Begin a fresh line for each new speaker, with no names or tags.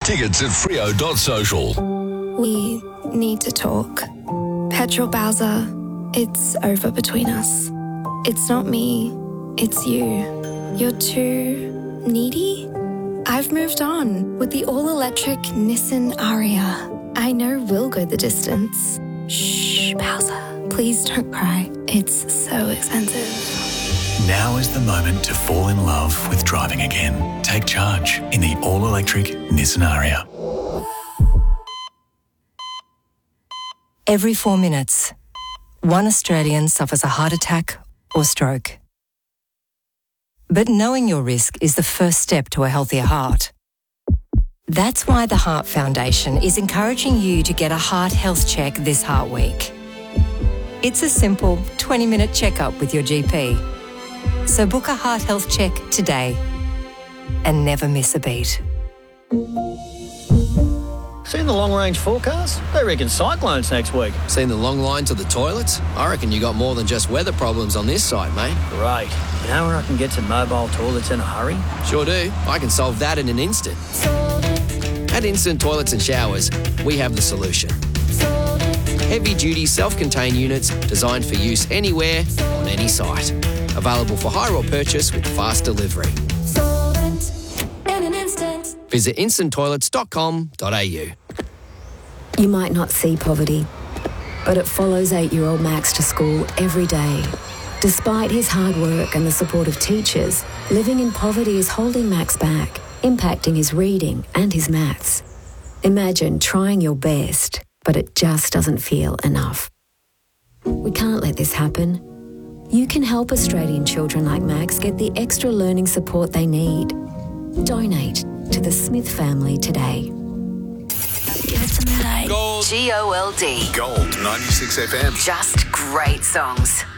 Tickets at Freo.social.
We need to talk. Petrol Bowser, it's over between us. It's not me, it's you. You're too needy? I've moved on with the all-electric Nissan Ariya. I know we'll go the distance. Shh, Bowser, please don't cry. It's so expensive.
Now is the moment to fall in love with driving again. Take charge in the all-electric Nissan Ariya.
Every 4 minutes, one Australian suffers a heart attack or stroke. But knowing your risk is the first step to a healthier heart. That's why the Heart Foundation is encouraging you to get a heart health check this Heart Week. It's a simple 20-minute checkup with your GP. So book a heart health check today and never miss a beat.
Seen the long-range forecast? They reckon cyclones next week.
Seen the long line to the toilets? I reckon you got more than just weather problems on this site, mate.
Great. You know where I can get to mobile toilets in a hurry?
Sure do. I can solve that in an instant. At Instant Toilets and Showers, we have the solution. Heavy-duty self-contained units designed for use anywhere, on any site. Available for hire or purchase with fast delivery. Visit instanttoilets.com.au.
You might not see poverty, but it follows 8-year-old Max to school every day. Despite his hard work and the support of teachers, living in poverty is holding Max back, impacting his reading and his maths. Imagine trying your best, but it just doesn't feel enough. We can't let this happen. You can help Australian children like Max get the extra learning support they need. Donate to the Smith family today.
Give it to me.
Gold.
GOLD.
Gold 96 FM.
Just great songs.